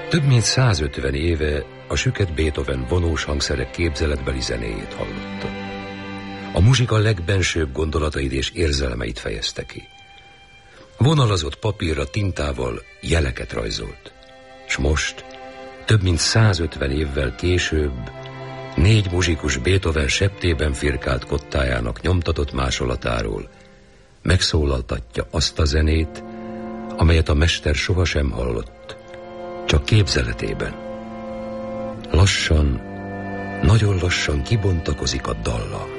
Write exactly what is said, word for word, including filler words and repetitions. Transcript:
Több mint százötven éve a süket Beethoven vonós hangszerek képzeletbeli zenéjét hallotta. A muzsika legbensőbb gondolatait és érzelmeit fejezte ki. Vonalazott papírra tintával jeleket rajzolt. S most, több mint százötven évvel később, négy muzsikus Beethoven septében firkált kottájának nyomtatott másolatáról megszólaltatja azt a zenét, amelyet a mester sohasem hallott, csak képzeletében. Lassan, nagyon lassan kibontakozik a dallam.